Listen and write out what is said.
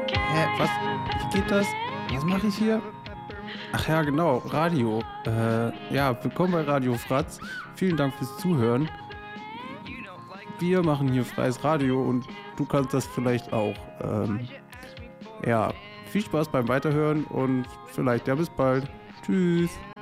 Hä, was? Wie geht das? Was mache ich hier? Ach ja, genau, Radio. Ja, willkommen bei Radio Fratz. Vielen Dank fürs Zuhören. Wir machen hier freies Radio und du kannst das vielleicht auch. Ja, viel Spaß beim Weiterhören und vielleicht ja bis bald. Tschüss.